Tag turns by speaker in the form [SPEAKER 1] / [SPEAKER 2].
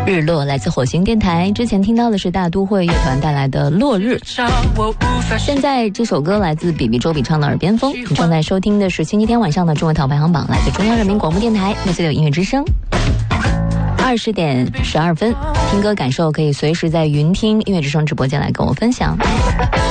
[SPEAKER 1] 日落来自火星电台，之前听到的是大都会乐团带来的落日，现在这首歌来自比比周笔畅的耳边风。你正在收听的是星期天晚上的中文淘排行榜，来自中央人民广播电台那最有音乐之声。20点12分，听歌感受可以随时在云听音乐之声直播间来跟我分享。